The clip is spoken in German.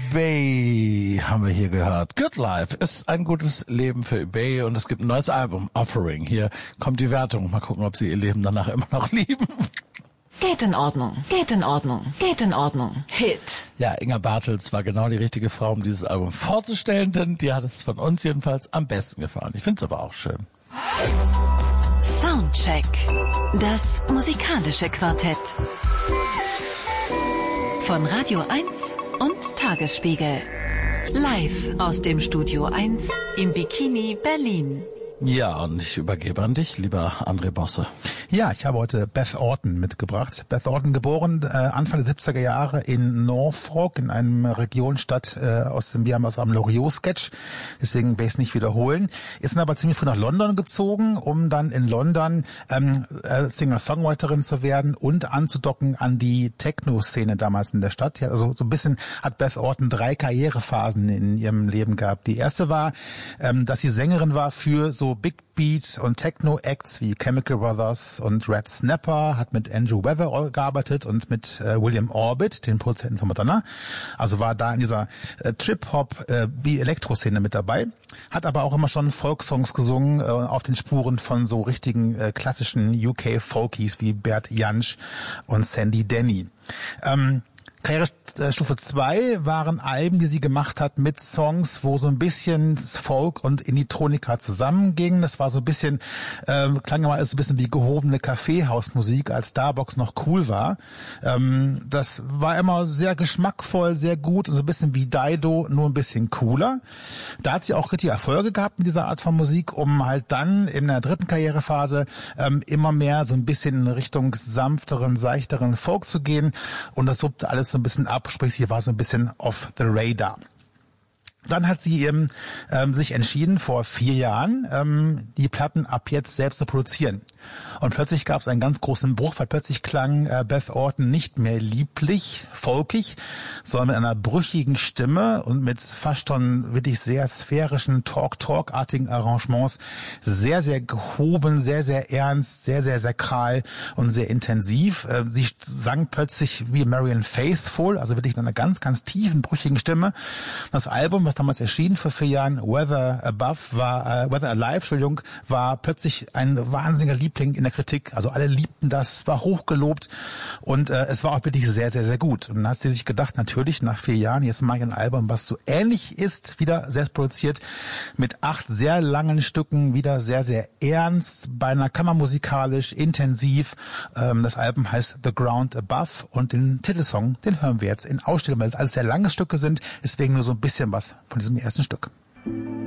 eBay haben wir hier gehört. Good Life ist ein gutes Leben für eBay und es gibt ein neues Album, Offering. Hier kommt die Wertung. Mal gucken, ob sie ihr Leben danach immer noch lieben. Geht in Ordnung, geht in Ordnung, geht in Ordnung. Hit. Ja, Inga Bartels war genau die richtige Frau, um dieses Album vorzustellen, denn die hat es von uns jedenfalls am besten gefallen. Ich finde es aber auch schön. Soundcheck. Das musikalische Quartett. Von Radio 1 und Tagesspiegel. Live aus dem Studio 1 im Bikini Berlin. Ja, und ich übergebe an dich, lieber André Bosse. Ja, ich habe heute Beth Orton mitgebracht. Beth Orton, geboren Anfang der 70er Jahre in Norfolk, in einem Regionsstadt wir haben aus einem Loriot-Sketch, deswegen werde ich es nicht wiederholen. Ist dann aber ziemlich früh nach London gezogen, um dann in London Singer-Songwriterin zu werden und anzudocken an die Techno-Szene damals in der Stadt. Ja, also so ein bisschen hat Beth Orton 3 Karrierephasen in ihrem Leben gehabt. Die erste war, dass sie Sängerin war für so Big Beat und Techno-Acts wie Chemical Brothers und Red Snapper, hat mit Andrew Weather gearbeitet und mit William Orbit, den Produzenten von Madonna. Also war da in dieser Trip-Hop-Elektro-Szene mit dabei. Hat aber auch immer schon Folksongs gesungen auf den Spuren von so richtigen klassischen UK-Folkies wie Bert Jansch und Sandy Denny. Karrierestufe 2 waren Alben, die sie gemacht hat mit Songs, wo so ein bisschen Folk und Indie-Tronika zusammengingen. Das war so ein bisschen, klang immer so ein bisschen wie gehobene Kaffeehausmusik, als Starbucks noch cool war. Das war immer sehr geschmackvoll, sehr gut und so ein bisschen wie Dido, nur ein bisschen cooler. Da hat sie auch richtig Erfolge gehabt mit dieser Art von Musik, um halt dann in der dritten Karrierephase immer mehr so ein bisschen in Richtung sanfteren, seichteren Folk zu gehen. Und das suppte alles so ein bisschen ab, sprich sie war so ein bisschen off the radar. Dann hat sie sich entschieden, vor 4 Jahren die Platten ab jetzt selbst zu produzieren. Und plötzlich gab es einen ganz großen Bruch, weil plötzlich klang Beth Orton nicht mehr lieblich, folkig, sondern mit einer brüchigen Stimme und mit fast schon wirklich sehr sphärischen Talk-artigen Arrangements. Sehr, sehr gehoben, sehr, sehr ernst, sehr, sehr sakral und sehr intensiv. Sie sang plötzlich wie Marianne Faithfull, also wirklich in einer ganz, ganz tiefen, brüchigen Stimme. Das Album, was damals erschien vor 4 Jahren, Weather Alive, war plötzlich ein wahnsinniger Liebling in der Kritik. Also alle liebten das, es war hochgelobt und es war auch wirklich sehr, sehr, sehr gut. Und dann hat sie sich gedacht, natürlich nach 4 Jahren, jetzt mache ich ein Album, was so ähnlich ist, wieder selbst produziert, mit 8 sehr langen Stücken, wieder sehr, sehr ernst, beinahe kammermusikalisch, intensiv. Das Album heißt The Ground Above und den Titelsong, den hören wir jetzt in Ausstellung, weil es alles sehr lange Stücke sind, deswegen nur so ein bisschen was von diesem ersten Stück.